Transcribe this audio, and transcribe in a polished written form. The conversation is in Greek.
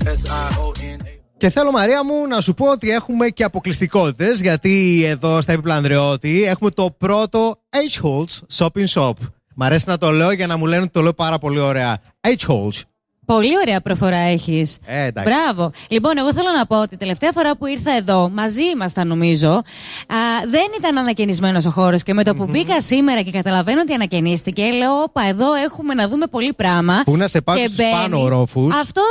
Και θέλω, Μαρία μου, να σου πω ότι έχουμε και αποκλειστικότητες, γιατί εδώ στα Επίπλα Ανδρεώτη έχουμε το πρώτο H-Holtz Shopping Shop. Μ' αρέσει να το λέω για να μου λένε ότι το λέω πάρα πολύ ωραία. H-Holtz. Πολύ ωραία προφορά έχεις. Μπράβο. Λοιπόν, εγώ θέλω να πω ότι τελευταία φορά που ήρθα εδώ, μαζί ήμασταν νομίζω, δεν ήταν ανακαινισμένος ο χώρος. Και με το που μπήκα σήμερα και καταλαβαίνω ότι ανακαινίστηκε, λέω: όπα, εδώ έχουμε να δούμε πολύ πράγμα. Πού να σε πάω στους πάνω ορόφους. Αυτό